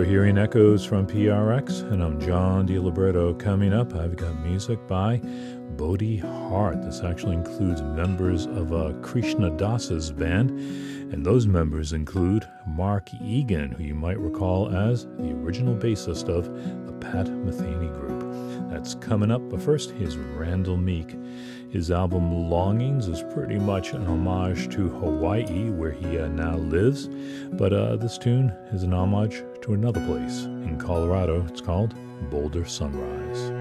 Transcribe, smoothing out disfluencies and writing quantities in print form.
You're hearing Echoes from PRX, and I'm John DiLibretto. Coming up, I've got music by Bodhi Hart. This actually includes members of Krishna Das's band, and those members include Mark Egan, who you might recall as the original bassist of the Pat Metheny Group. That's coming up, but first, here's Randall Meek. His album Longings is pretty much an homage to Hawaii, where he now lives, but this tune is an homage to another place in Colorado. It's called Boulder Sunrise.